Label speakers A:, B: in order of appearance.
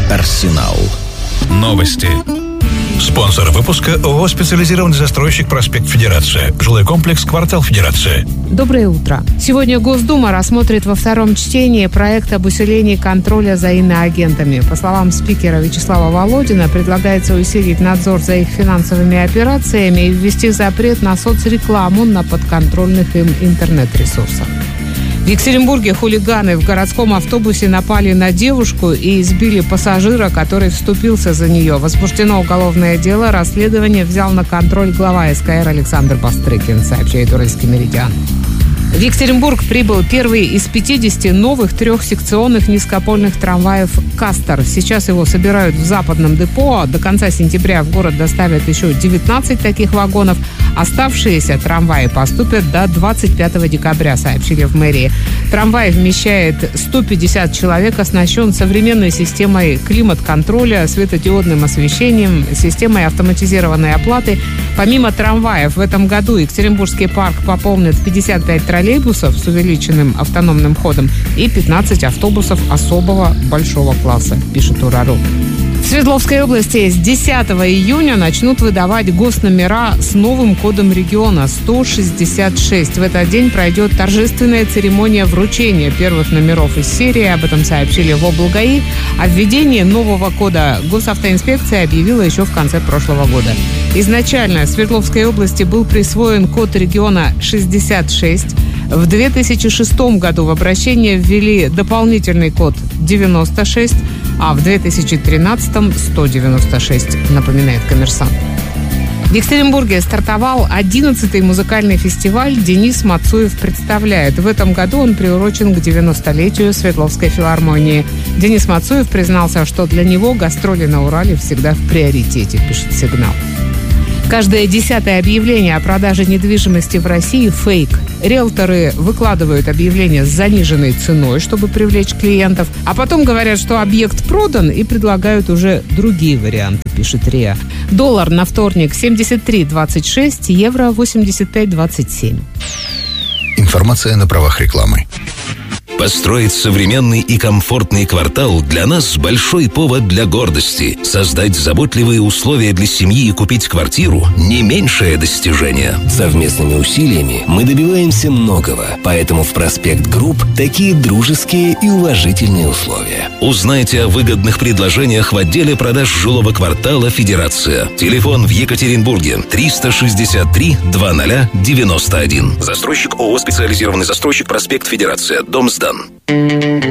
A: Арсенал. Новости. Спонсор выпуска ООО «Специализированный застройщик. Проспект Федерация». Жилой комплекс «Квартал Федерация».
B: Доброе утро. Сегодня Госдума рассмотрит во втором чтении проект об усилении контроля за иноагентами. По словам спикера Вячеслава Володина, предлагается усилить надзор за их финансовыми операциями и ввести запрет на соцрекламу на подконтрольных им интернет-ресурсах. В Екатеринбурге хулиганы в городском автобусе напали на девушку и избили пассажира, который вступился за нее. Возбуждено уголовное дело. Расследование взял на контроль глава СКР Александр Бастрыкин, сообщает Уральский Меридиан. В Екатеринбург прибыл первый из 50 новых трехсекционных низкопольных трамваев «Кастор». Сейчас его собирают в западном депо. До конца сентября в город доставят еще 19 таких вагонов. Оставшиеся трамваи поступят до 25 декабря, сообщили в мэрии. Трамвай вмещает 150 человек, оснащен современной системой климат-контроля, светодиодным освещением, системой автоматизированной оплаты. Помимо трамваев, в этом году Екатеринбургский парк пополнит 55 троллейбусов с увеличенным автономным ходом и 15 автобусов особого большого класса, пишет Урару. В Свердловской области с 10 июня начнут выдавать госномера с новым кодом региона 166. В этот день пройдет торжественная церемония вручения первых номеров из серии. Об этом сообщили в облгаи. О введении нового кода госавтоинспекция объявила еще в конце прошлого года. Изначально Свердловской области был присвоен код региона 66. В 2006 году в обращение ввели дополнительный код 96, а в 2013-м 196, напоминает «Коммерсант». В Екатеринбурге стартовал 11-й музыкальный фестиваль «Денис Мацуев представляет». В этом году он приурочен к 90-летию Свердловской филармонии. Денис Мацуев признался, что для него гастроли на Урале всегда в приоритете, пишет «Сигнал». Каждое 10-е объявление о продаже недвижимости в России – фейк. Риэлторы выкладывают объявление с заниженной ценой, чтобы привлечь клиентов, а потом говорят, что объект продан, и предлагают уже другие варианты, пишет РИА. Доллар на вторник 73.26, евро 85.27.
A: Информация на правах рекламы.
C: Построить современный и комфортный квартал для нас большой повод для гордости. Создать заботливые условия для семьи и купить квартиру – не меньшее достижение.
D: Совместными усилиями мы добиваемся многого, поэтому в «Проспект Групп» такие дружеские и уважительные условия.
C: Узнайте о выгодных предложениях в отделе продаж жилого квартала «Федерация». Телефон в Екатеринбурге 363 2091. Застройщик ООО «Специализированный застройщик. Проспект Федерация». Дом сдан.